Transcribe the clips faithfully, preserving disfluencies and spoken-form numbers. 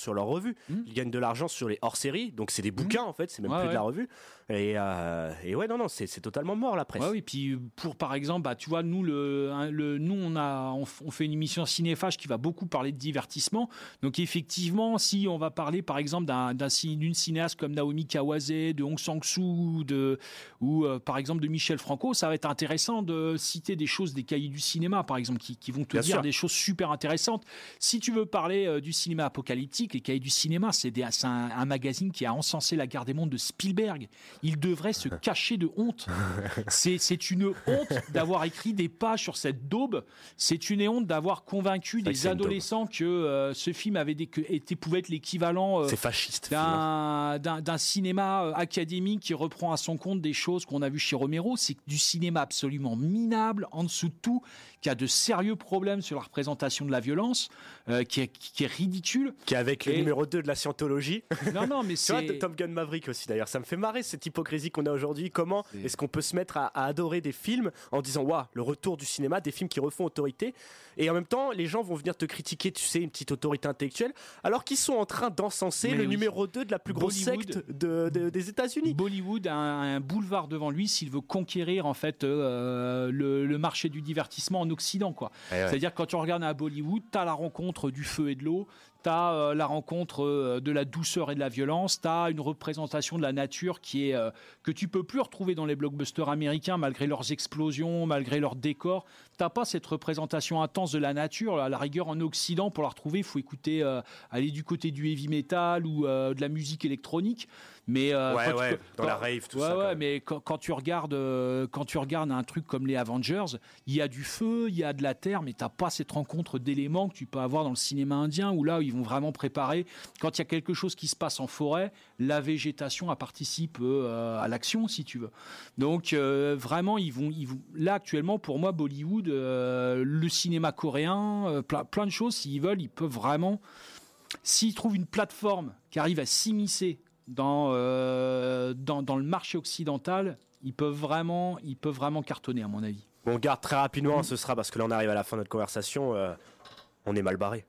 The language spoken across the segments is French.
sur leur revue. Mmh. Ils gagnent de l'argent sur les hors-séries. Donc, c'est des bouquins, mmh. en fait. C'est même ouais, plus ouais. de la revue. Et, euh, et ouais, non, non, c'est, c'est totalement mort, la presse. Ouais, oui, puis pour, par exemple, bah, tu vois, nous, le, le, nous on, a, on, on fait une émission Cinéphage qui va beaucoup parler de divertissement. Donc, effectivement, si on va parler, par exemple, d'un, d'un, d'une cinéaste comme Naomi Kawase, de Hong Sang-soo, de, ou, euh, par exemple, de Michel Franco, ça va être intéressant de citer des choses des cahiers du cinéma, par exemple, qui, qui vont te Bien dire sûr. Des choses super intéressantes. Si tu veux parler euh, du cinéma apocalyptique, les cahiers du cinéma, c'est, des, c'est un, un magazine qui a encensé La Guerre des mondes de Spielberg. Il devrait se cacher de honte. C'est, c'est une honte d'avoir écrit des pages sur cette daube. C'est une honte d'avoir convaincu c'est des adolescents que euh, ce film avait des, que, était, pouvait être l'équivalent euh, c'est fasciste, d'un, d'un, d'un cinéma euh, académique qui reprend à son compte des choses qu'on a vues chez Romero. C'est du cinéma absolument minable, en dessous de tout, qui a de sérieux problèmes sur la représentation de la violence, euh, qui, est, qui est ridicule. Qui est avec Et... le numéro deux de la scientologie. Non, non, mais c'est... Tu vois, de Top Gun Maverick aussi, d'ailleurs. Ça me fait marrer, cette hypocrisie qu'on a aujourd'hui. Comment c'est... est-ce qu'on peut se mettre à, à adorer des films en disant, waouh, le retour du cinéma, des films qui refont autorité. Et en même temps, les gens vont venir te critiquer, tu sais, une petite autorité intellectuelle, alors qu'ils sont en train d'encenser mais le oui. numéro deux de la plus grosse Bollywood, secte de, de, des États-Unis. Bollywood a un, un boulevard devant lui s'il veut conquérir, en fait, euh, le, le marché du divertissement en Occident, quoi. Eh ouais. C'est-à-dire, quand tu regardes à Bollywood, t'as la rencontre du feu et de l'eau, t'as euh, la rencontre euh, de la douceur et de la violence, t'as une représentation de la nature qui est euh, que tu peux plus retrouver dans les blockbusters américains malgré leurs explosions, malgré leurs décors. T'as pas cette représentation intense de la nature. À la rigueur, en Occident, pour la retrouver, il faut écouter, euh, aller du côté du heavy metal ou euh, de la musique électronique. Mais euh, ouais, quand ouais, tu, dans quand, la rave, tout ouais, ça. Ouais, mais quand, quand tu regardes, euh, quand tu regardes un truc comme les Avengers, il y a du feu, il y a de la terre, mais t'as pas cette rencontre d'éléments que tu peux avoir dans le cinéma indien où là, ils vont vraiment préparer. Quand il y a quelque chose qui se passe en forêt, la végétation elle participe euh, à l'action, si tu veux. Donc euh, vraiment, ils vont, ils vont. Là actuellement, pour moi, Bollywood, euh, le cinéma coréen, euh, plein, plein de choses. S'ils veulent, ils peuvent vraiment. S'ils trouvent une plateforme qui arrive à s'immiscer dans, euh, dans, dans le marché occidental, ils peuvent vraiment, ils peuvent vraiment cartonner, à mon avis. Bon, on garde très rapidement, mmh. ce sera parce que là on arrive à la fin de notre conversation, euh, on est mal barré.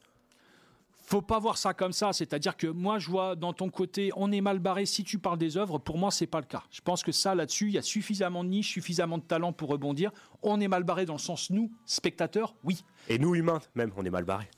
Faut pas voir ça comme ça, c'est-à-dire que moi je vois dans ton côté, on est mal barré si tu parles des œuvres, pour moi c'est pas le cas. Je pense que ça là-dessus, il y a suffisamment de niche, suffisamment de talent pour rebondir. On est mal barré dans le sens nous, spectateurs, oui. Et nous humains, même, on est mal barré.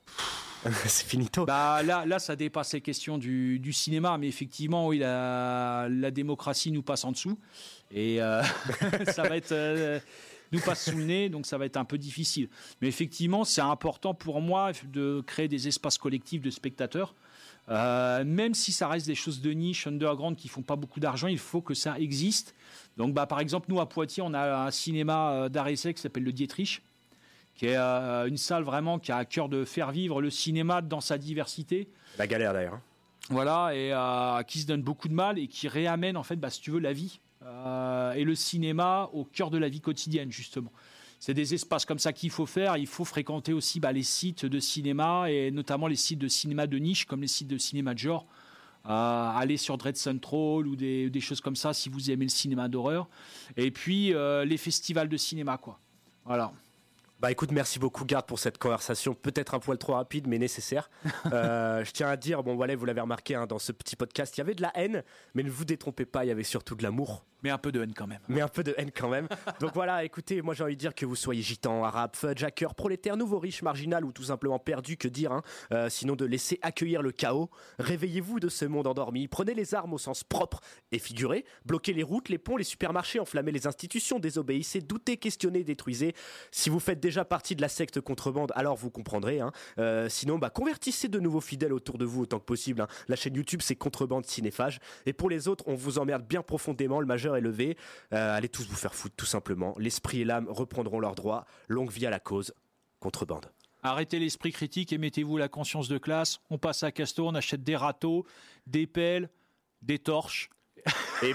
C'est finito. Bah là, là, ça dépasse les questions du, du cinéma, mais effectivement, oui, la, la démocratie nous passe en dessous et euh, ça va être euh, nous passe sous le nez, donc ça va être un peu difficile. Mais effectivement, c'est important pour moi de créer des espaces collectifs de spectateurs. Euh, même si ça reste des choses de niche, underground, qui font pas beaucoup d'argent, il faut que ça existe. Donc, bah, par exemple, nous à Poitiers, on a un cinéma d'art essai qui s'appelle le Dietrich, qui est euh, une salle vraiment qui a à cœur de faire vivre le cinéma dans sa diversité. La galère d'ailleurs. Hein. Voilà, et euh, qui se donne beaucoup de mal et qui réamène, en fait, bah, si tu veux, la vie euh, et le cinéma au cœur de la vie quotidienne, justement. C'est des espaces comme ça qu'il faut faire. Il faut fréquenter aussi bah, les sites de cinéma et notamment les sites de cinéma de niche, comme les sites de cinéma de genre. Euh, aller sur Dread Central ou des, des choses comme ça si vous aimez le cinéma d'horreur. Et puis, euh, les festivals de cinéma, quoi. Voilà. Bah écoute, merci beaucoup Garde pour cette conversation, peut-être un poil trop rapide mais nécessaire. Euh, je tiens à dire, bon voilà, vous l'avez remarqué hein, dans ce petit podcast, il y avait de la haine, mais ne vous détrompez pas, il y avait surtout de l'amour. Mais un peu de haine quand même. Mais un peu de haine quand même. Donc voilà, écoutez, moi j'ai envie de dire que vous soyez gitan, arabe, fudge, hacker, prolétaire, nouveau riche, marginal ou tout simplement perdu, que dire, hein, euh, sinon de laisser accueillir le chaos. Réveillez-vous de ce monde endormi, prenez les armes au sens propre et figuré, bloquez les routes, les ponts, les supermarchés, enflammez les institutions, désobéissez, doutez, questionnez, détruisez. Si vous faites déjà partie de la secte contrebande, alors vous comprendrez. Hein. Euh, sinon, bah convertissez de nouveaux fidèles autour de vous autant que possible. Hein. La chaîne YouTube, c'est Contrebande Cinéphage. Et pour les autres, on vous emmerde bien profondément, le majeur est levé. Euh, allez tous vous faire foutre, tout simplement. L'esprit et l'âme reprendront leurs droits. Longue vie à la cause. Contrebande. Arrêtez l'esprit critique et mettez-vous la conscience de classe. On passe à Castor, on achète des râteaux, des pelles, des torches. Et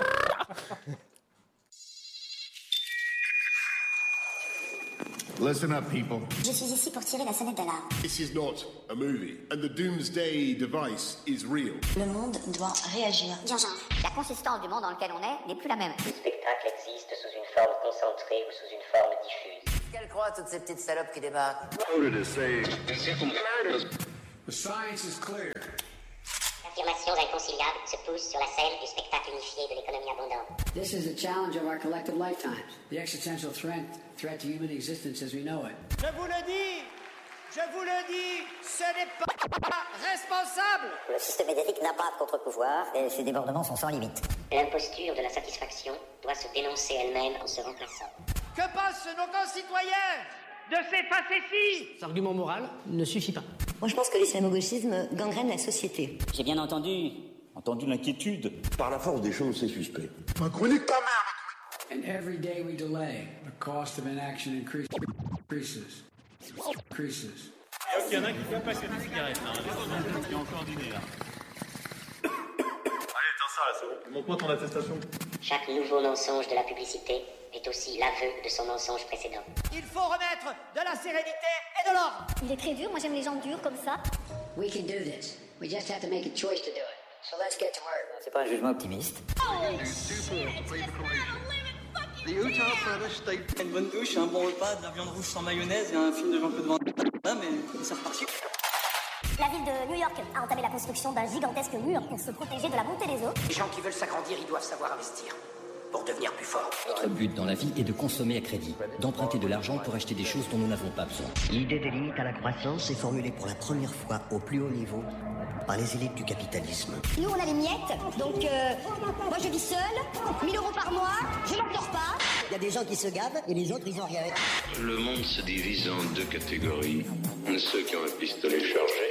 Listen up, people. Je suis ici pour tirer la sonnette d'alarme. This is not a movie, and the doomsday device is real. Le monde doit réagir. D'urgence. La consistance du monde dans lequel on est n'est plus la même. Le spectacle existe sous une forme concentrée ou sous une forme diffuse. Qu'elles croient, toutes ces petites salopes qui débarquent? The science is clear. Affirmations inconciliables se poussent sur la scène du spectacle unifié de l'économie abondante. This is a challenge of our collective lifetimes. The existential threat, threat to human existence as we know it. Je vous le dis, je vous le dis, ce n'est pas responsable. Le système médiatique n'a pas de contre-pouvoir et ses débordements sont sans limite. L'imposture de la satisfaction doit se dénoncer elle-même en se remplaçant. Que pensent nos concitoyens de ces facéties? Cet argument moral ne suffit pas. Moi, je pense que l'islamo-gauchisme gangrène la société. J'ai bien entendu. Entendu l'inquiétude. Par la force des choses, c'est suspect. Ma chronique ta mère. And every day we delay, the cost of inaction increases. Increases. Increases. Il y en a qui font passer des cigarettes, là. Il y a encore du nez, là. Allez, tiens ça, là, c'est bon. Montre-moi ton attestation. Chaque nouveau mensonge de la publicité est aussi l'aveu de son mensonge précédent. Il faut remettre de la sérénité et de l'ordre. Il est très dur, moi j'aime les gens durs comme ça. We can do this. We just have to make a choice to do it. So let's get to work. C'est pas un jugement optimiste. Une bonne douche, un bon repas, de la viande rouge sans mayonnaise et un film de Jean-Claude Van Damme, mais c'est reparti. La ville de New York a entamé la construction d'un gigantesque mur pour se protéger de la montée des eaux. Les gens qui veulent s'agrandir, ils doivent savoir investir pour devenir plus forts. Notre but dans la vie est de consommer à crédit, d'emprunter de l'argent pour acheter des choses dont nous n'avons pas besoin. L'idée des limites à la croissance est formulée pour la première fois au plus haut niveau par les élites du capitalisme. Nous, on a les miettes, donc euh, moi je vis seule, mille euros par mois, je n'en dors pas. Il y a des gens qui se gavent et les autres, ils ont rien. Le monde se divise en deux catégories. Ceux qui ont un pistolet chargé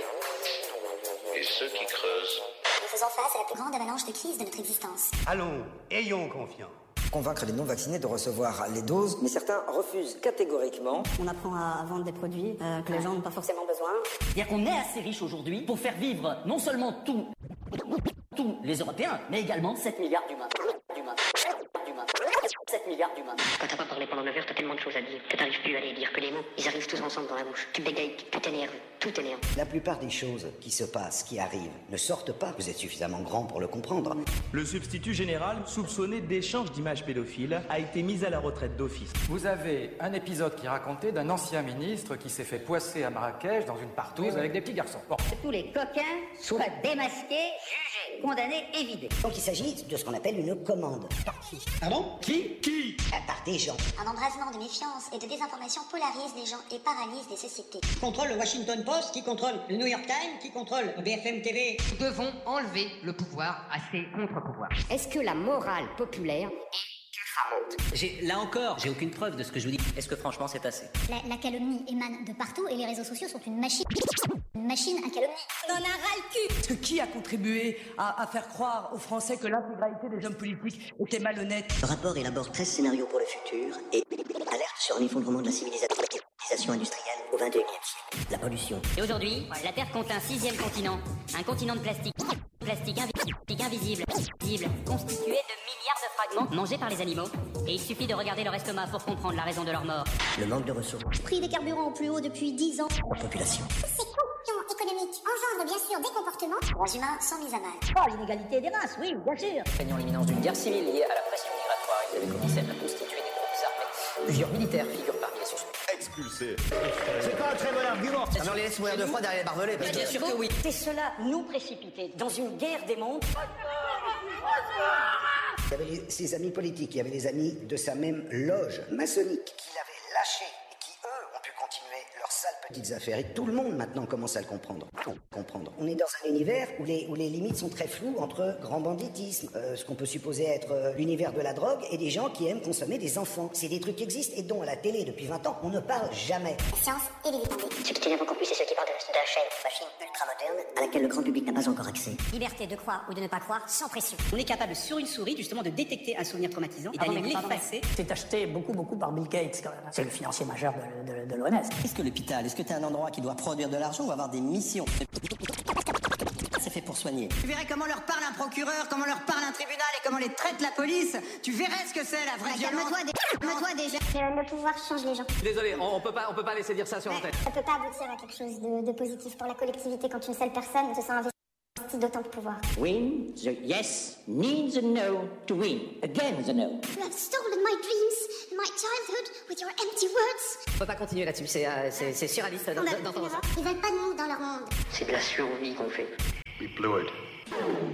et ceux qui creusent. Nous faisons face à la plus grande avalanche de crise de notre existence. Allons, ayons confiance. Convaincre les non-vaccinés de recevoir les doses, mais certains refusent catégoriquement. On apprend à vendre des produits euh, que les gens n'ont pas forcément besoin. C'est-à-dire qu'on est assez riche aujourd'hui pour faire vivre non seulement tous tous les Européens, mais également sept milliards d'humains. d'humains. d'humains. sept milliards d'humains. Quand t'as pas parlé pendant neuf heures, t'as tellement de choses à dire que t'arrives plus à les dire que les mots. Ils arrivent tous ensemble dans la bouche. Tu bégayes, tu t'énerves, tout est néant. La plupart des choses qui se passent, qui arrivent, ne sortent pas. Vous êtes suffisamment grand pour le comprendre. Le substitut général, soupçonné d'échange d'images pédophiles, a été mis à la retraite d'office. Vous avez un épisode qui racontait d'un ancien ministre qui s'est fait poisser à Marrakech dans une partouze avec des petits garçons. Bon. Que tous les coquins soient démasqués, jugés, condamnés et vidés. Donc il s'agit de ce qu'on appelle une commande. Par qui? Pardon? Qui? Qui? Par des gens. Un embrasement de méfiance et de désinformation polarise les gens et paralyse des sociétés. Qui contrôle le Washington Post? Qui contrôle le New York Times? Qui contrôle le B F M T V? Nous devons enlever le pouvoir à ces contre-pouvoirs. Est-ce que la morale populaire J'ai, là encore, j'ai aucune preuve de ce que je vous dis. Est-ce que franchement c'est assez? La, la calomnie émane de partout et les réseaux sociaux sont une machine. Une machine à calomnie. On en a ras le cul. Qui a contribué à, à faire croire aux Français que l'intégralité des hommes politiques était malhonnête? Le rapport élabore treize scénarios pour le futur et alerte sur un effondrement de la civilisation industrielle au vingt et unième siècle. La pollution. Et aujourd'hui, la Terre compte un sixième continent. Un continent de plastique. Plastique invisible, invisible, visible, constitué de milliards de fragments mangés par les animaux. Et il suffit de regarder leur estomac pour comprendre la raison de leur mort. Le manque de ressources. Prix des carburants au plus haut depuis dix ans. La population. Ces conditions économiques engendrent bien sûr des comportements. Les humains sont mis à mal. Oh, l'inégalité des races, oui, bien sûr. Craignant l'imminence d'une guerre civile liée à la pression migratoire, ils avaient commencé à constituer des groupes armés. Plusieurs militaires figurent parmi les suspects. Expulsés. C'est pas un très bon argument. Alors les laisse mourir de froid derrière les barbelés. Parce Bien que... sûr que oui. C'est cela nous précipiter dans une guerre des mondes. Il y avait les, ses amis politiques, il y avait les amis de sa même loge maçonnique qui l'avaient lâché et qui, eux, ont pu continuer leurs sales petites affaires. Et tout le monde, maintenant, commence à le comprendre. comprendre. On est dans un univers où les, où les limites sont très floues entre grand banditisme, euh, ce qu'on peut supposer être euh, l'univers de la drogue, et des gens qui aiment consommer des enfants. C'est des trucs qui existent et dont, à la télé, depuis vingt ans, on ne parle jamais. La science et les vitendés. Ce qui t'énerve encore plus, c'est ceux qui parlent de la chaîne, machine Ultra-moderne, à laquelle le grand public n'a pas encore accès. Liberté de croire ou de ne pas croire sans pression. On est capable, sur une souris, justement, de détecter un souvenir traumatisant et d'aller l'effacer. C'est acheté beaucoup, beaucoup par Bill Gates, quand même. C'est le financier majeur de, de, de l'O M S. Est-ce que l'hôpital, est-ce que t'es un endroit qui doit produire de l'argent ou avoir des missions? C'est fait pour soigner. Tu verrais comment leur parle un procureur, comment leur parle un tribunal et comment les traite la police. Tu verrais ce que c'est la vraie violence. Calme-toi, dé- calme-toi déjà. Le, le pouvoir change les gens. Désolé, on, on peut pas, on peut pas laisser dire ça sur l'antenne. Ça peut pas aboutir à quelque chose de, de positif pour la collectivité quand une seule personne se sent investie investit d'autant de pouvoir? Win the yes needs a no to win. Again the no. You have stolen my dreams, my childhood, with your empty words. On peut pas continuer là-dessus, c'est, euh, c'est, c'est surréaliste d'entendre ça. Ils veulent pas de nous dans leur monde. C'est de la survie qu'on fait. We blew it.